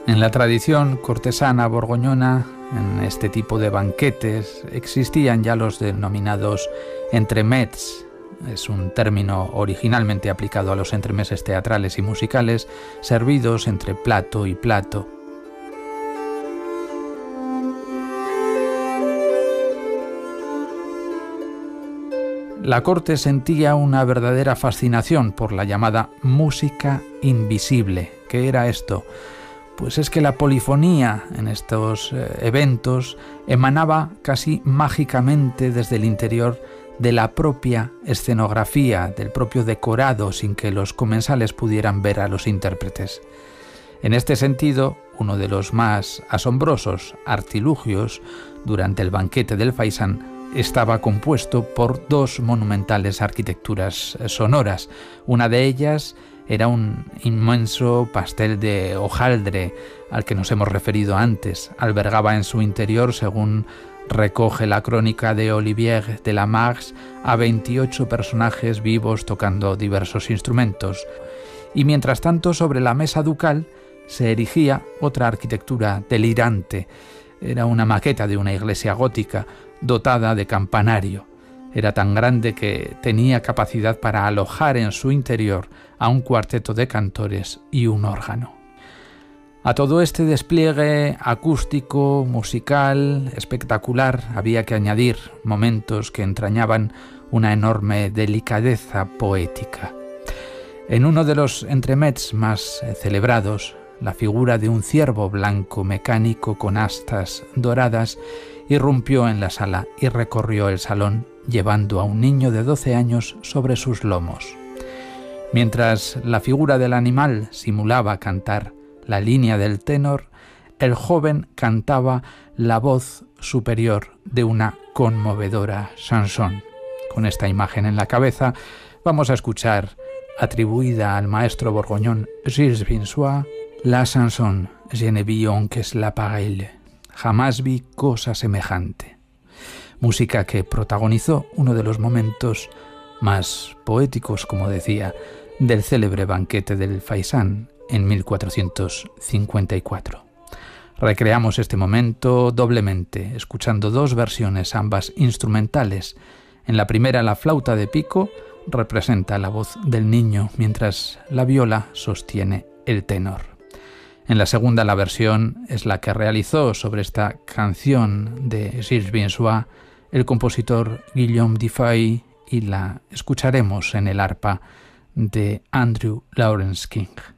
En la tradición cortesana borgoñona, en este tipo de banquetes, existían ya los denominados entremets. Es un término originalmente aplicado a los entremeses teatrales y musicales, servidos entre plato y plato. La corte sentía una verdadera fascinación por la llamada música invisible. ¿Qué era esto? Pues es que la polifonía en estos eventos emanaba casi mágicamente desde el interior de la propia escenografía, del propio decorado, sin que los comensales pudieran ver a los intérpretes. En este sentido, uno de los más asombrosos artilugios durante el banquete del faisán estaba compuesto por dos monumentales arquitecturas sonoras. Una de ellas era un inmenso pastel de hojaldre al que nos hemos referido antes. Albergaba en su interior, según recoge la crónica de Olivier de la Marche, a 28 personajes vivos tocando diversos instrumentos. Y mientras tanto, sobre la mesa ducal se erigía otra arquitectura delirante. Era una maqueta de una iglesia gótica dotada de campanario. Era tan grande que tenía capacidad para alojar en su interior a un cuarteto de cantores y un órgano. A todo este despliegue acústico, musical, espectacular, había que añadir momentos que entrañaban una enorme delicadeza poética. En uno de los entremets más celebrados, la figura de un ciervo blanco mecánico con astas doradas irrumpió en la sala y recorrió el salón, llevando a un niño de 12 años sobre sus lomos. Mientras la figura del animal simulaba cantar la línea del tenor, el joven cantaba la voz superior de una conmovedora chanson. Con esta imagen en la cabeza, vamos a escuchar, atribuida al maestro borgoñón Gilles Vinsoix, la chanson Je ne vis que es la pareille. Jamás vi cosa semejante. Música que protagonizó uno de los momentos más poéticos, como decía, del célebre banquete del faisán en 1454. Recreamos este momento doblemente, escuchando dos versiones, ambas instrumentales. En la primera, la flauta de pico representa la voz del niño, mientras la viola sostiene el tenor. En la segunda, la versión es la que realizó sobre esta canción de Gilles Vinsoix el compositor Guillaume Dufay, y la escucharemos en el arpa de Andrew Lawrence King.